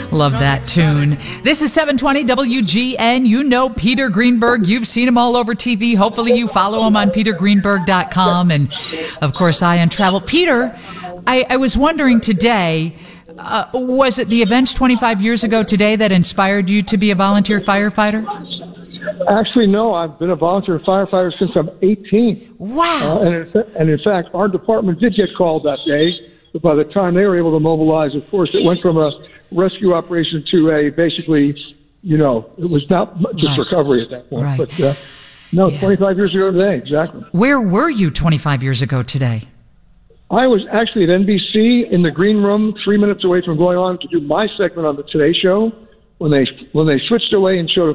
Love that tune. This is 720 WGN. You know Peter Greenberg. You've seen him all over TV. Hopefully you follow him on petergreenberg.com and, of course, Eye on Travel. Peter, I was wondering today, was it the events 25 years ago today that inspired you to be a volunteer firefighter? Actually, no. I've been a volunteer firefighter since I'm 18. Wow. And in fact, our department did get called that day. But by the time they were able to mobilize, of course, it went from a rescue operation to a basically, it was not just recovery at that point. Right. But no, 25 years ago today, exactly. Where were you 25 years ago today? I was actually at NBC in the green room, 3 minutes away from going on to do my segment on the Today Show. When they switched away and showed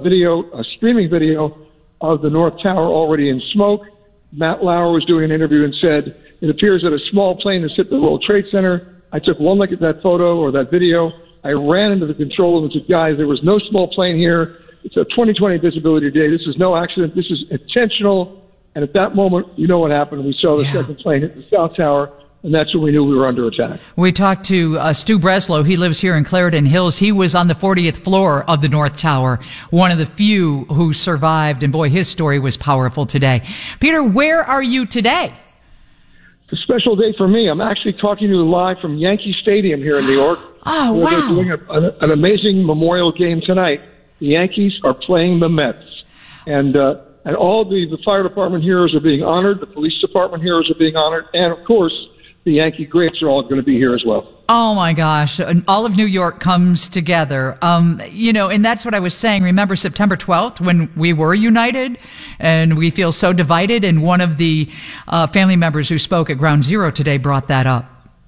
a streaming video of the North Tower already in smoke, Matt Lauer was doing an interview and said, "It appears that a small plane has hit the World Trade Center." I took one look at that photo or that video. I ran into the control room and said, "Guys, there was no small plane here. It's a 20/20 visibility day. This is no accident. This is intentional." And at that moment, you know what happened. We saw the second plane hit the South Tower. And that's when we knew we were under attack. We talked to Stu Breslow. He lives here in Clarendon Hills. He was on the 40th floor of the North Tower, one of the few who survived. And boy, his story was powerful today. Peter, where are you today? It's a special day for me. I'm actually talking to you live from Yankee Stadium here in New York. Oh, where wow. They're doing an amazing memorial game tonight. The Yankees are playing the Mets. And all the fire department heroes are being honored. The police department heroes are being honored. And, of course, the Yankee greats are all going to be here as well. Oh, my gosh. All of New York comes together. And that's what I was saying. Remember September 12th when we were united and we feel so divided? And one of the family members who spoke at Ground Zero today brought that up.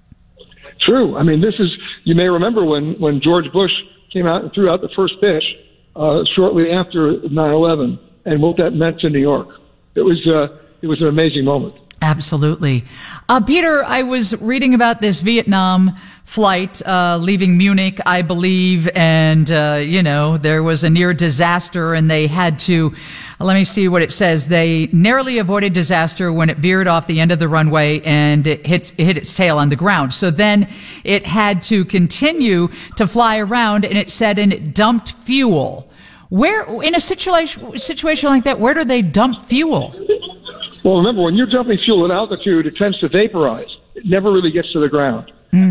True. I mean, you may remember when George Bush came out and threw out the first pitch shortly after 9/11 and what that meant to New York. It was an amazing moment. Absolutely. Peter, I was reading about this Vietnam flight leaving Munich, I believe, and, there was a near disaster and they had to, let me see what it says. They narrowly avoided disaster when it veered off the end of the runway and it hit its tail on the ground. So then it had to continue to fly around and it said, and it dumped fuel. Where, in a situation like that, where do they dump fuel? Well, remember, when you're dumping fuel at altitude, it tends to vaporize. It never really gets to the ground.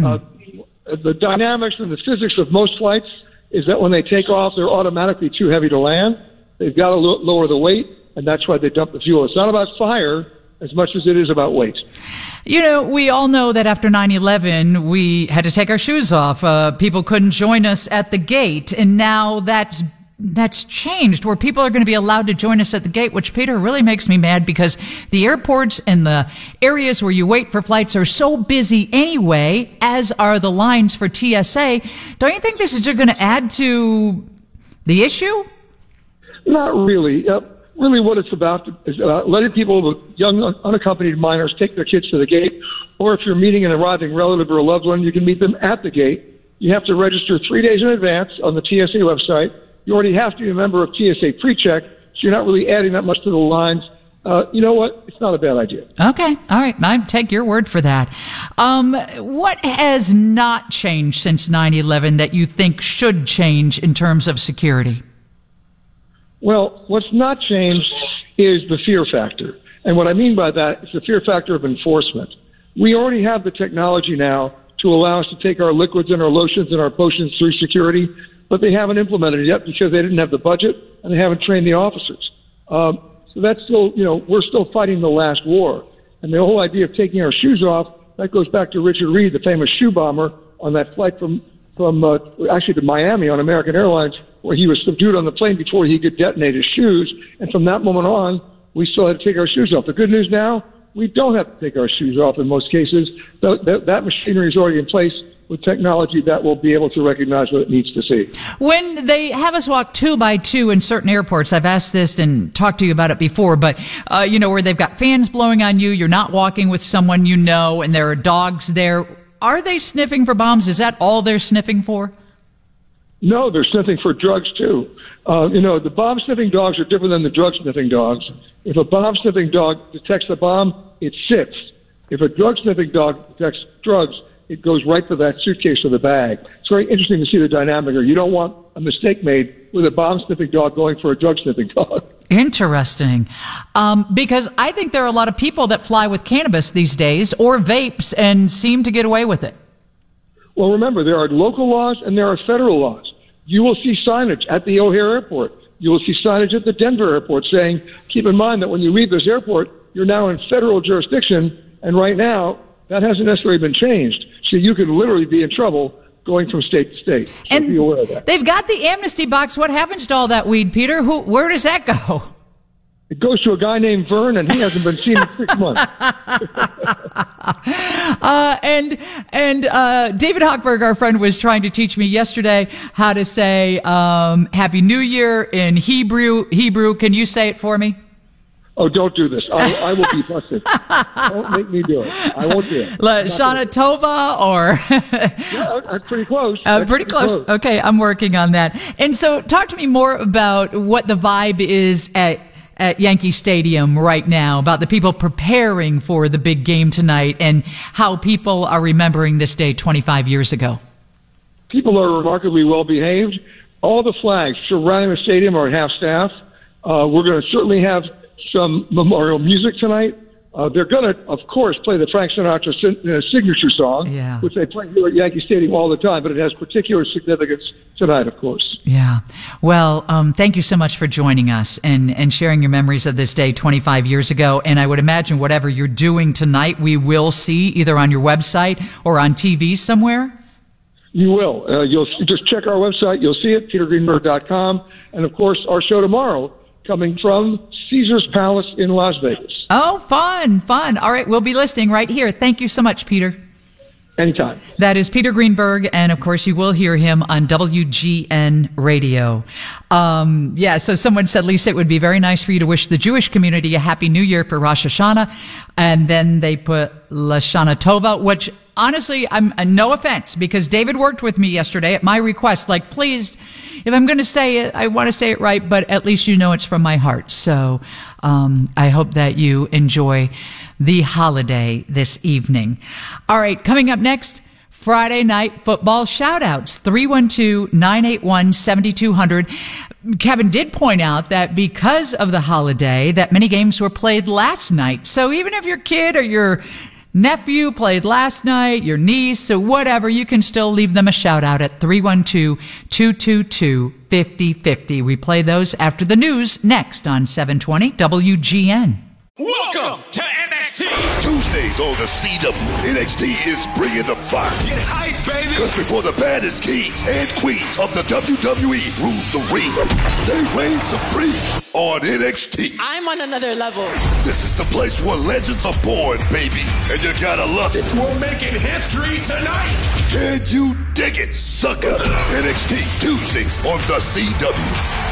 The dynamics and the physics of most flights is that when they take off, they're automatically too heavy to land. They've got to lower the weight, and that's why they dump the fuel. It's not about fire as much as it is about weight. We all know that after 9/11, we had to take our shoes off. People couldn't join us at the gate, and now that's changed where people are going to be allowed to join us at the gate, which, Peter, really makes me mad because the airports and the areas where you wait for flights are so busy anyway, as are the lines for TSA. Don't you think this is going to add to the issue? Not really. Really what it's about is letting people, young unaccompanied minors, take their kids to the gate, or if you're meeting an arriving relative or a loved one, you can meet them at the gate. You have to register 3 days in advance on the TSA website. You already have to be a member of TSA PreCheck, so you're not really adding that much to the lines. You know what? It's not a bad idea. Okay. All right. I take your word for that. What has not changed since 9/11 that you think should change in terms of security? Well, what's not changed is the fear factor. And what I mean by that is the fear factor of enforcement. We already have the technology now to allow us to take our liquids and our lotions and our potions through security, but they haven't implemented it yet because they didn't have the budget and they haven't trained the officers. So that's still, we're still fighting the last war. And the whole idea of taking our shoes off, that goes back to Richard Reed, the famous shoe bomber on that flight from actually to Miami on American Airlines, where he was subdued on the plane before he could detonate his shoes. And from that moment on, we still had to take our shoes off. The good news now, we don't have to take our shoes off in most cases. That machinery is already in place with technology that will be able to recognize what it needs to see. When they have us walk 2 by 2 in certain airports, I've asked this and talked to you about it before, but, where they've got fans blowing on you, you're not walking with someone you know, and there are dogs there. Are they sniffing for bombs? Is that all they're sniffing for? No, they're sniffing for drugs, too. The bomb-sniffing dogs are different than the drug-sniffing dogs. If a bomb-sniffing dog detects the bomb, it sits. If a drug-sniffing dog detects drugs, it goes right to that suitcase or the bag. It's very interesting to see the dynamic here. You don't want a mistake made with a bomb-sniffing dog going for a drug-sniffing dog. Interesting. Because I think there are a lot of people that fly with cannabis these days or vapes and seem to get away with it. Well, remember, there are local laws and there are federal laws. You will see signage at the O'Hare Airport. You will see signage at the Denver Airport saying, keep in mind that when you leave this airport, you're now in federal jurisdiction, and right now, that hasn't necessarily been changed. So you could literally be in trouble going from state to state. So and be aware of that. They've got the amnesty box. What happens to all that weed, Peter? Where does that go? It goes to a guy named Vern, and he hasn't been seen in 6 months. And David Hochberg, our friend, was trying to teach me yesterday how to say Happy New Year in Hebrew. Can you say it for me? Oh, don't do this. I will be busted. Don't make me do it. I won't do it. Shana Tova or... Yeah, pretty close. Pretty close. Okay, I'm working on that. And so talk to me more about what the vibe is at Yankee Stadium right now, about the people preparing for the big game tonight and how people are remembering this day 25 years ago. People are remarkably well behaved. All the flags surrounding the stadium are at half-staff. We're going to certainly have some memorial music tonight. They're going to, of course, play the Frank Sinatra signature song, which they play here at Yankee Stadium all the time, but it has particular significance tonight, of course. Yeah. Well, thank you so much for joining us and sharing your memories of this day 25 years ago. And I would imagine whatever you're doing tonight, we will see either on your website or on TV somewhere. You will. You'll just check our website. You'll see it, petergreenberg.com. And, of course, our show tomorrow, coming from Caesar's Palace in Las Vegas. Oh, fun. All right, we'll be listening right here. Thank you so much, Peter. Anytime. That is Peter Greenberg, and of course you will hear him on WGN Radio. So someone said, Lisa, it would be very nice for you to wish the Jewish community a Happy New Year for Rosh Hashanah. And then they put Lashana Tova, which honestly, I'm no offense, because David worked with me yesterday at my request. Like, please, if I'm going to say it, I want to say it right, but at least you know it's from my heart. So I hope that you enjoy the holiday this evening. All right, coming up next, Friday night football shout-outs, 312-981-7200. Kevin did point out that because of the holiday, that many games were played last night. So even if your kid or your nephew played last night, your niece, or whatever, you can still leave them a shout-out at 312-222-5050. We play those after the news next on 720 WGN. Welcome to NXT. Tuesdays on the CW, NXT is bringing the fire. Get hype, baby. Because before the baddest kings and queens of the WWE rule the ring, they reign supreme on NXT. I'm on another level. This is the place where legends are born, baby. And you gotta love it. We're making history tonight. Can you dig it, sucker? NXT Tuesdays on the CW.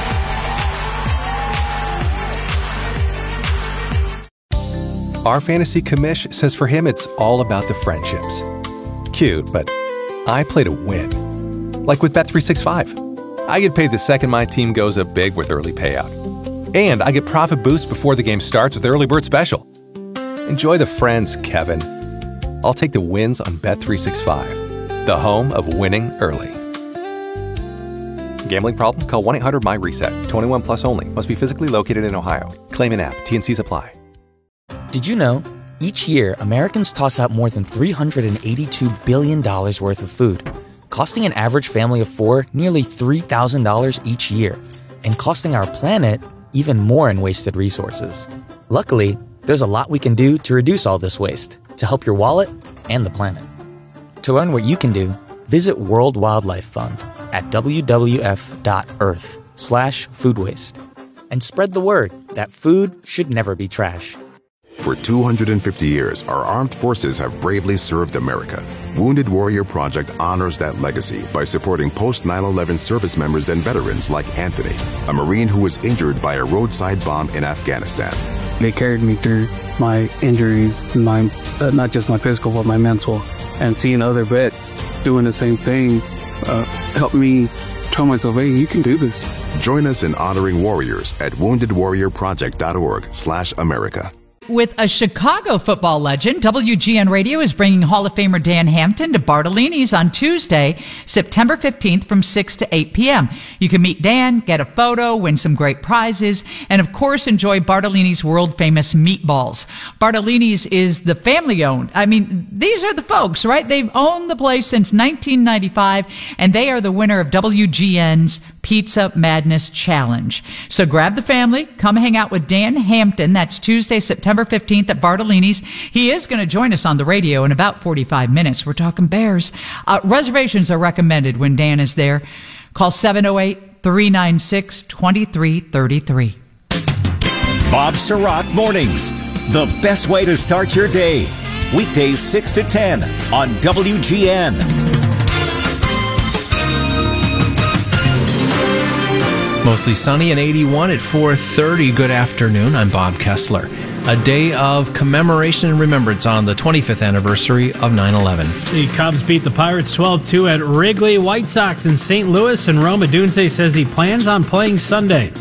Our fantasy commish says for him it's all about the friendships. Cute, but I play to win. Like with Bet365. I get paid the second my team goes up big with early payout. And I get profit boosts before the game starts with Early Bird Special. Enjoy the friends, Kevin. I'll take the wins on Bet365, the home of winning early. Gambling problem? Call 1-800-MY-RESET. 21 plus only. Must be physically located in Ohio. Claim in app. T&Cs apply. Did you know? Each year, Americans toss out more than $382 billion worth of food, costing an average family of 4 nearly $3,000 each year, and costing our planet even more in wasted resources. Luckily, there's a lot we can do to reduce all this waste, to help your wallet and the planet. To learn what you can do, visit World Wildlife Fund at wwf.earth/food waste. And spread the word that food should never be trash. For 250 years, our armed forces have bravely served America. Wounded Warrior Project honors that legacy by supporting post-9/11 service members and veterans like Anthony, a Marine who was injured by a roadside bomb in Afghanistan. They carried me through my injuries, not just my physical, but my mental. And seeing other vets doing the same thing helped me tell myself, hey, you can do this. Join us in honoring warriors at woundedwarriorproject.org/America. with a Chicago football legend. WGN Radio is bringing Hall of Famer Dan Hampton to Bartolini's on Tuesday, September 15th from 6 to 8 p.m. You can meet Dan, get a photo, win some great prizes, and of course enjoy Bartolini's world-famous meatballs. Bartolini's is the family-owned. I mean, these are the folks, right? They've owned the place since 1995, and they are the winner of WGN's Pizza Madness Challenge. So grab the family, come hang out with Dan Hampton. That's Tuesday, September 15th at Bartolini's. He is going to join us on the radio in about 45 minutes. We're talking Bears. Reservations are recommended when Dan is there. Call 708-396-2333. Bob Sirott Mornings, the best way to start your day. Weekdays 6 to 10 on WGN. Mostly sunny and 81 at 4:30. Good afternoon. I'm Bob Kessler. A day of commemoration and remembrance on the 25th anniversary of 9/11. The Cubs beat the Pirates 12-2 at Wrigley. White Sox in St. Louis, and Rome Odunze says he plans on playing Sunday.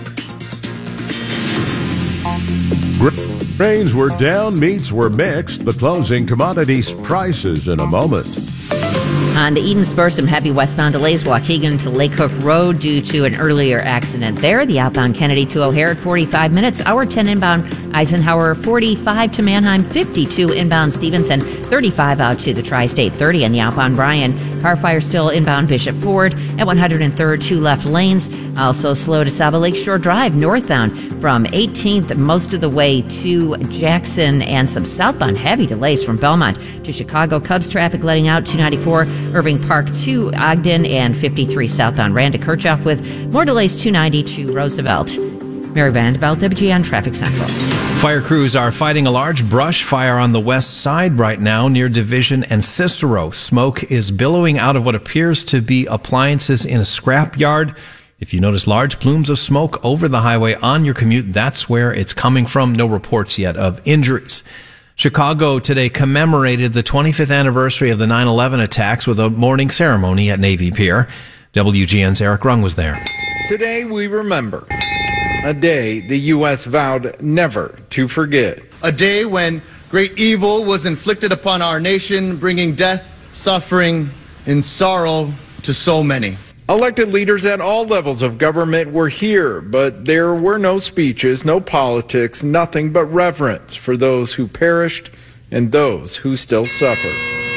Grains were down, meats were mixed. The closing commodities prices in a moment. On the Eden Spur, some heavy westbound delays, Waukegan to Lake Hook Road due to an earlier accident there. The outbound Kennedy to O'Hare at 45 minutes. Hour 10 inbound Eisenhower, 45 to Manheim, 52 inbound Stevenson, 35 out to the Tri-State, 30 on the outbound Bryan. Car fire still inbound Bishop Ford at 103rd, 2 left lanes. Also slow to Saba Lakeshore Drive, northbound from 18th most of the way to Jackson, and some southbound heavy delays from Belmont to Chicago. Cubs traffic letting out 294 Irving Park to Ogden, and 53 southbound Rand to Kirchhoff with more delays 290 to Roosevelt. Mary Vandeveld, WGN Traffic Central. Fire crews are fighting a large brush fire on the west side right now near Division and Cicero. Smoke is billowing out of what appears to be appliances in a scrapyard. If you notice large plumes of smoke over the highway on your commute, that's where it's coming from. No reports yet of injuries. Chicago today commemorated the 25th anniversary of the 9/11 attacks with a morning ceremony at Navy Pier. WGN's Eric Rung was there. Today we remember a day the U.S. vowed never to forget. A day when great evil was inflicted upon our nation, bringing death, suffering, and sorrow to so many. Elected leaders at all levels of government were here, but there were no speeches, no politics, nothing but reverence for those who perished and those who still suffer.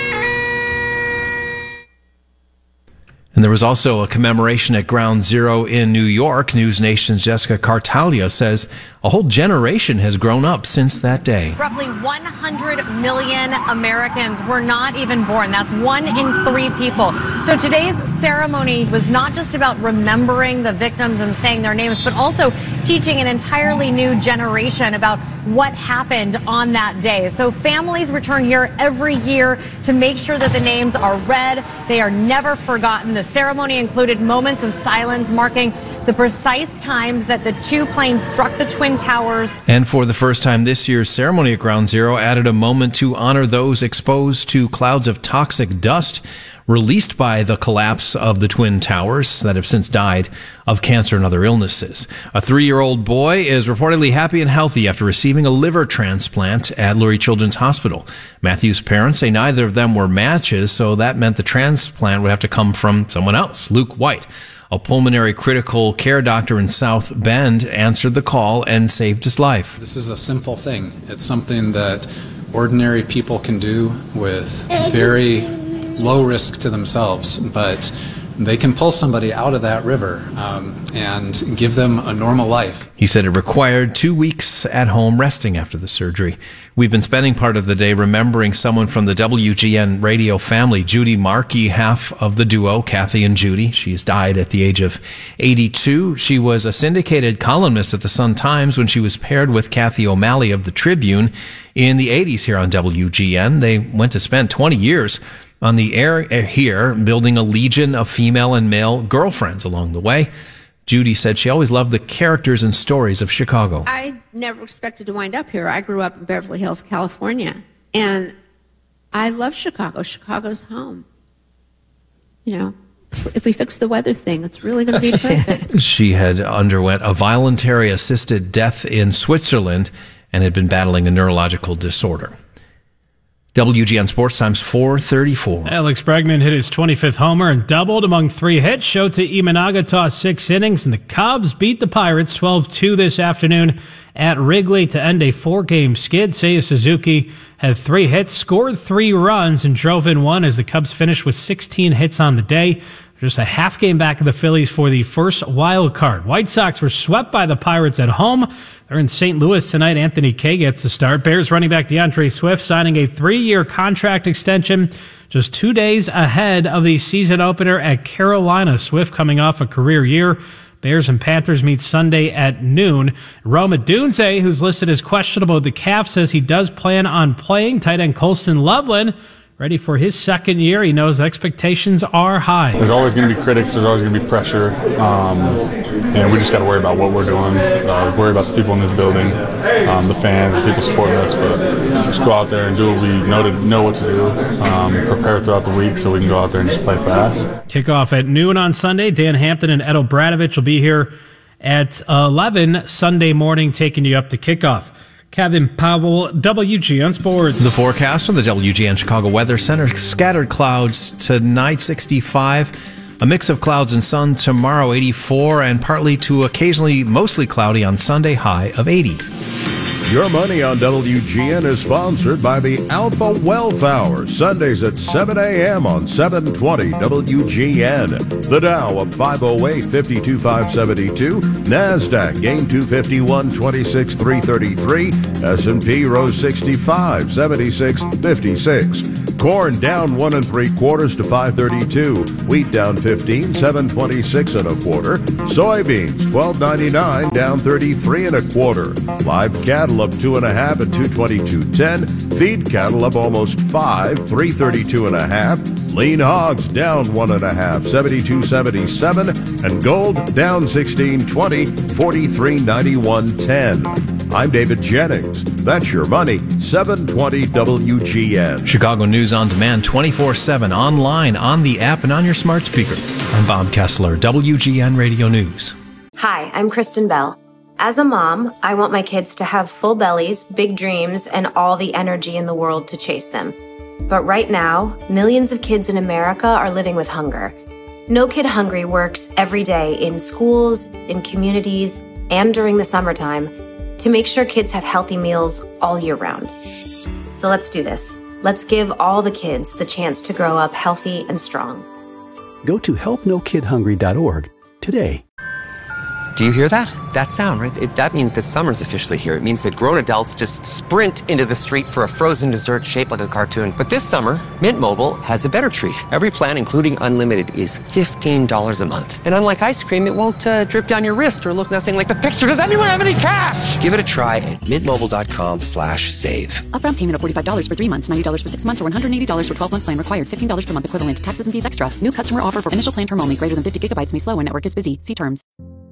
And there was also a commemoration at Ground Zero in New York. News Nation's Jessica Cartaglia says a whole generation has grown up since that day. Roughly 100 million Americans were not even born. That's 1 in 3 people. So today's ceremony was not just about remembering the victims and saying their names, but also teaching an entirely new generation about what happened on that day. So families return here every year to make sure that the names are read. They are never forgotten. The ceremony included moments of silence marking the precise times that the 2 planes struck the Twin Towers. And for the first time this year's ceremony at Ground Zero added a moment to honor those exposed to clouds of toxic dust released by the collapse of the Twin Towers that have since died of cancer and other illnesses. A 3-year-old boy is reportedly happy and healthy after receiving a liver transplant at Lurie Children's Hospital. Matthew's parents say neither of them were matches, so that meant the transplant would have to come from someone else. Luke White, a pulmonary critical care doctor in South Bend, answered the call and saved his life. This is a simple thing. It's something that ordinary people can do with very low risk to themselves, but they can pull somebody out of that river and give them a normal life. He said it required 2 weeks at home resting after the surgery. We've been spending part of the day remembering someone from the WGN radio family, Judy Markey, half of the duo, Kathy and Judy. She's died at the age of 82. She was a syndicated columnist at the Sun-Times when she was paired with Kathy O'Malley of the Tribune in the 80s here on WGN. They went to spend 20 years on the air here, building a legion of female and male girlfriends along the way. Judy said she always loved the characters and stories of Chicago. I never expected to wind up here. I grew up in Beverly Hills, California, and I love Chicago. Chicago's home. You know, if we fix the weather thing, it's really going to be perfect. She had underwent a voluntary assisted death in Switzerland and had been battling a neurological disorder. WGN Sports Times 4:34. Alex Bregman hit his 25th homer and doubled among 3 hits. Shota Imanaga tossed 6 innings, and the Cubs beat the Pirates 12-2 this afternoon at Wrigley to end a 4-game skid. Seiya Suzuki had 3 hits, scored 3 runs, and drove in 1 as the Cubs finished with 16 hits on the day. Just a half game back of the Phillies for the first wild card. White Sox were swept by the Pirates at home. They're in St. Louis tonight. Anthony Kay gets the start. Bears running back DeAndre Swift signing a 3-year contract extension just 2 days ahead of the season opener at Carolina. Swift coming off a career year. Bears and Panthers meet Sunday at noon. Rome Odunze, who's listed as questionable with the calf, says he does plan on playing. Tight end Colston Loveland ready for his second year. He knows expectations are high. There's always going to be critics. There's always going to be pressure. And we just got to worry about what we're doing. Worry about the people in this building, the fans, the people supporting us. But just go out there and do what we know what to do. Prepare throughout the week so we can go out there and just play fast. Kickoff at noon on Sunday. Dan Hampton and Ed O'Bradovich will be here at 11 Sunday morning, taking you up to kickoff. Kevin Powell, WGN Sports. The forecast from the WGN Chicago Weather Center. Scattered clouds tonight, 65. A mix of clouds and sun tomorrow, 84. And partly to occasionally mostly cloudy on Sunday, high of 80. Your Money on WGN is sponsored by the Alpha Wealth Hour, Sundays at 7 a.m. on 720 WGN. The Dow up 508, 52,572. NASDAQ gained 251, 26,333. S&P rose 65, 76, 56. Corn down 1 3/4 to 532. Wheat down 15, 726 1/4. Soybeans 12.99 down 33 1/4. Live cattle up 2.5 at 222.10. Feed cattle up almost 5, 332.5. Lean hogs down 1.5, 72.77. And gold down 16.20, 43.91.10. I'm David Jennings. That's your money, 720 WGN. Chicago News on Demand, 24/7, online, on the app, and on your smart speaker. I'm Bob Kessler, WGN Radio News. Hi, I'm Kristen Bell. As a mom, I want my kids to have full bellies, big dreams, and all the energy in the world to chase them. But right now, millions of kids in America are living with hunger. No Kid Hungry works every day in schools, in communities, and during the summertime to make sure kids have healthy meals all year round. So let's do this. Let's give all the kids the chance to grow up healthy and strong. Go to helpnokidhungry.org today. Do you hear that? That sound, right? That means that summer's officially here. It means that grown adults just sprint into the street for a frozen dessert shaped like a cartoon. But this summer, Mint Mobile has a better treat. Every plan, including unlimited, is $15 a month. And unlike ice cream, it won't drip down your wrist or look nothing like the picture. Does anyone have any cash? Give it a try at mintmobile.com/save. Upfront payment of $45 for 3 months, $90 for 6 months, or $180 for 12-month plan required. $15 per month equivalent. Taxes and fees extra. New customer offer for initial plan term only. Greater than 50 gigabytes may slow when network is busy. See terms.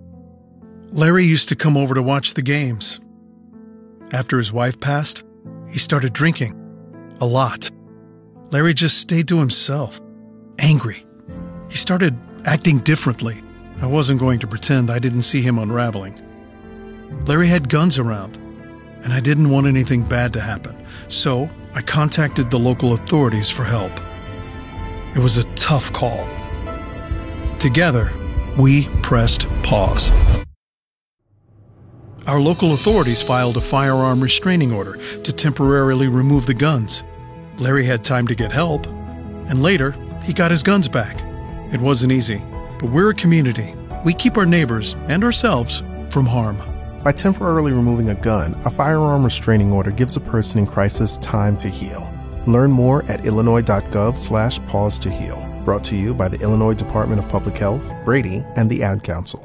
Larry used to come over to watch the games. After his wife passed, he started drinking. A lot. Larry just stayed to himself. Angry. He started acting differently. I wasn't going to pretend I didn't see him unraveling. Larry had guns around, and I didn't want anything bad to happen. So I contacted the local authorities for help. It was a tough call. Together, we pressed pause. Our local authorities filed a firearm restraining order to temporarily remove the guns. Larry had time to get help, and later, he got his guns back. It wasn't easy, but we're a community. We keep our neighbors and ourselves from harm. By temporarily removing a gun, a firearm restraining order gives a person in crisis time to heal. Learn more at illinois.gov/pause to heal. Brought to you by the Illinois Department of Public Health, Brady, and the Ad Council.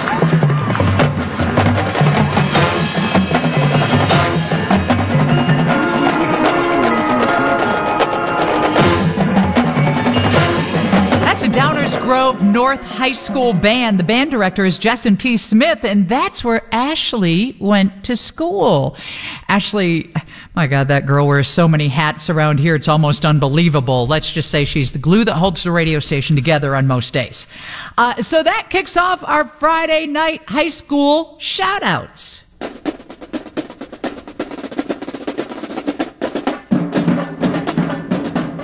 Downers Grove North High School Band. The band director is Justin T. Smith, and that's where Ashley went to school. Ashley, my God, that girl wears so many hats around here. It's almost unbelievable. Let's just say she's the glue that holds the radio station together on most days. So that kicks off our Friday night high school shout-outs.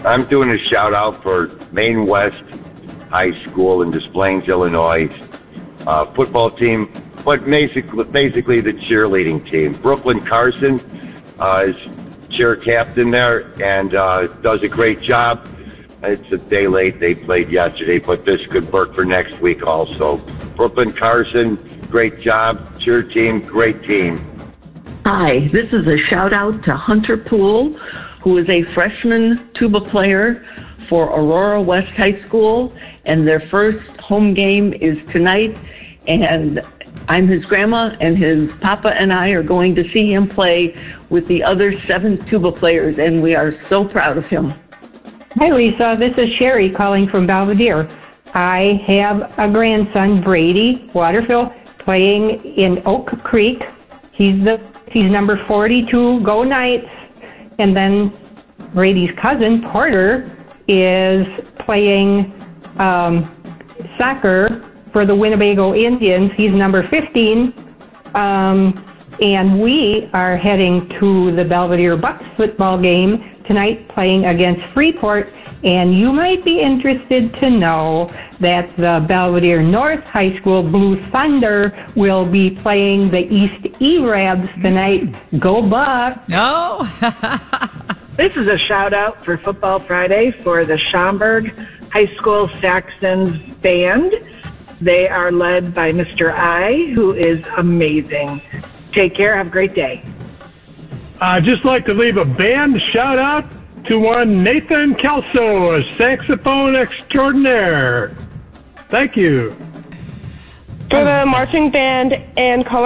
I'm doing a shout out for Maine West High School in Des Plaines, Illinois, football team, but basically the cheerleading team. Brooklyn Carson is cheer captain there and does a great job. It's a day late. They played yesterday, but this could work for next week also. Brooklyn Carson, great job. Cheer team, great team. Hi, this is a shout out to Hunter Poole, who is a freshman tuba player for Aurora West High School, and their first home game is tonight, and I'm his grandma, and his papa and I are going to see him play with the other 7 tuba players, and we are so proud of him. Hi, Lisa. This is Sherry calling from Belvedere. I have a grandson, Brady Waterfield, playing in Oak Creek. He's number 42. Go Knights! And then Brady's cousin, Porter, is playing soccer for the Winnebago Indians. He's number 15. And we are heading to the Belvedere Bucks football game tonight, playing against Freeport. And you might be interested to know that the Belvedere North High School Blue Thunder will be playing the East E-Rabs tonight. Go Bucks! No! This is a shout out for Football Friday for the Schaumburg High School Saxons band. They are led by Mr. I, who is amazing. Take care. Have a great day. I'd just like to leave a band shout out to one Nathan Kelso, a saxophone extraordinaire. Thank you. For the marching band and color